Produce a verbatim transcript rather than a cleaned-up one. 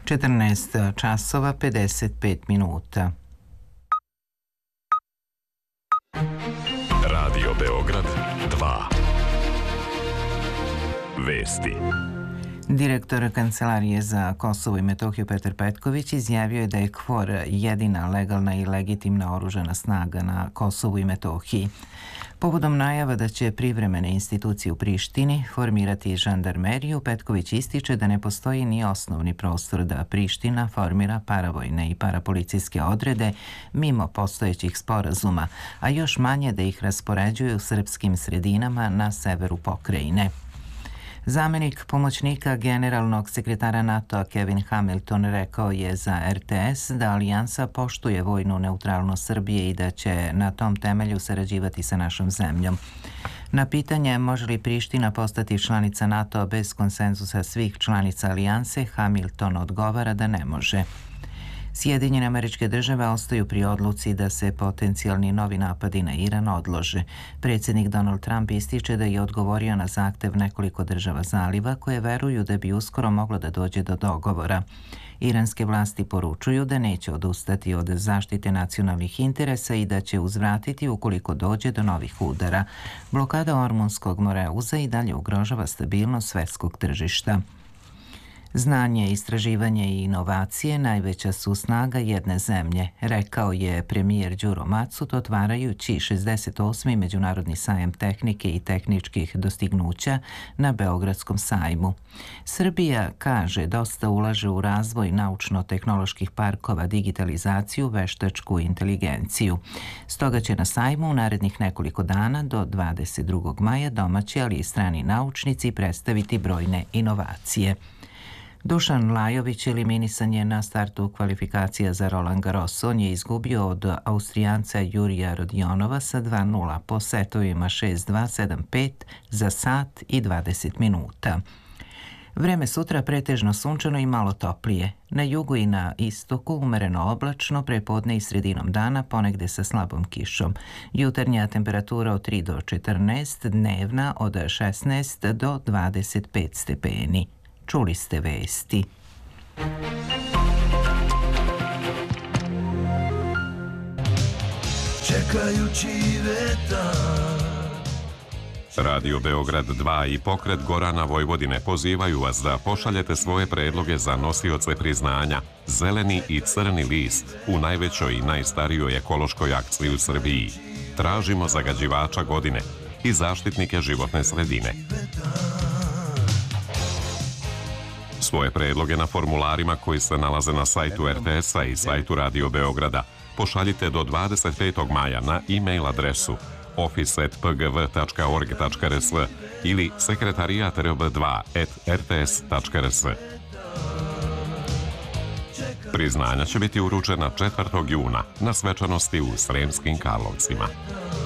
četrnaest časova pedeset pet minuta. Radio Beograd dva. Vesti. Direktor Kancelarije za Kosovo i Metohiju Petar Petković izjavio je da je KFOR jedina legalna i legitimna oružana snaga na Kosovu i Metohiji. Povodom najava da će privremene institucije u Prištini formirati žandarmeriju, Petković ističe da ne postoji ni osnovni prostor da Priština formira paravojne i parapolicijske odrede mimo postojećih sporazuma, a još manje da ih raspoređuju u srpskim sredinama na severu pokrajine. Zamenik pomoćnika generalnog sekretara NATO-a Kevin Hamilton rekao je za R T S da alijansa poštuje vojnu neutralnost Srbije i da će na tom temelju sarađivati sa našom zemljom. Na pitanje može li Priština postati članica NATO-a bez konsenzusa svih članica alijanse, Hamilton odgovara da ne može. Sjedinjene Američke Države ostaju pri odluci da se potencijalni novi napadi na Iran odlože. Predsjednik Donald Trump ističe da je odgovorio na zahtev nekoliko država zaliva koje veruju da bi uskoro moglo da dođe do dogovora. Iranske vlasti poručuju da neće odustati od zaštite nacionalnih interesa i da će uzvratiti ukoliko dođe do novih udara. Blokada Ormunskog Moreuza i dalje ugrožava stabilnost svetskog tržišta. Znanje, istraživanje i inovacije najveća su snaga jedne zemlje, rekao je premijer Đuro Macut otvarajući šezdeset osmi Međunarodni sajam tehnike i tehničkih dostignuća na Beogradskom sajmu. Srbija, kaže, dosta ulaže u razvoj naučno-tehnoloških parkova, digitalizaciju, veštačku inteligenciju. Stoga će na sajmu u narednih nekoliko dana do dvadeset drugog maja domaći, ali i strani naučnici predstaviti brojne inovacije. Dušan Lajović eliminisan je na startu kvalifikacija za Roland Garros. On je izgubio od Austrijanca Jurija Rodionova sa dva nula po setovima šest dva, sedam pet za sat i dvadeset minuta. Vreme sutra pretežno sunčano i malo toplije. Na jugu i na istoku umereno oblačno, prepodne i sredinom dana ponegde sa slabom kišom. Jutarnja temperatura od tri do četrnaest, dnevna od šesnaest do dvadeset pet stepeni. Čuli ste vesti. Čekajući vetar. Radio Beograd dva i pokret Gorana Vojvodine pozivaju vas da pošaljete svoje predloge za nosioce priznanja Zeleni i crni list u najvećoj i najstarijoj ekološkoj akciji u Srbiji. Tražimo zagađivača godine i zaštitnike životne sredine. Svoje predloge na formularima koji se nalaze na sajtu R T S-a i sajtu Radio Beograda pošaljite do dvadeset petog maja na e-mail adresu office at p g v tačka org tačka r s ili sekretarijat r b dva at r t s tačka r s. Priznanja će biti uručena četvrtog juna na svečanosti u Sremskim Karlovcima.